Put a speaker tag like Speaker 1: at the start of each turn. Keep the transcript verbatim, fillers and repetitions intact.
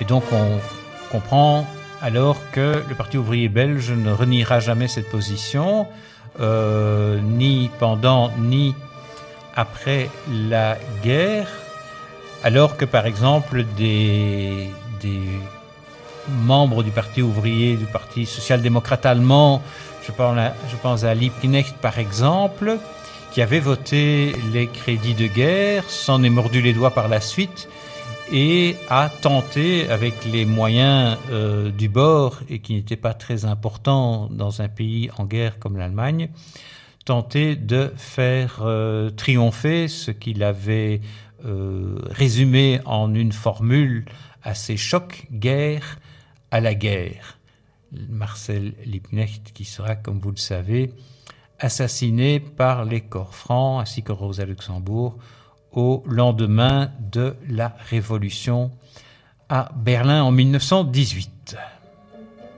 Speaker 1: donc on comprend alors que le Parti ouvrier belge ne reniera jamais cette position, euh, ni pendant ni après la guerre, alors que par exemple des, des membres du Parti ouvrier, du Parti social-démocrate allemand, je pense à, je pense à Liebknecht par exemple, qui avait voté les crédits de guerre, s'en est mordu les doigts par la suite et a tenté, avec les moyens euh, du bord, et qui n'étaient pas très importants dans un pays en guerre comme l'Allemagne, tenter de faire euh, triompher ce qu'il avait euh, résumé en une formule assez choc, guerre à la guerre. Marcel Liebknecht, qui sera, comme vous le savez, assassiné par les corps francs ainsi que Rosa Luxembourg au lendemain de la Révolution à Berlin en mille neuf cent dix-huit.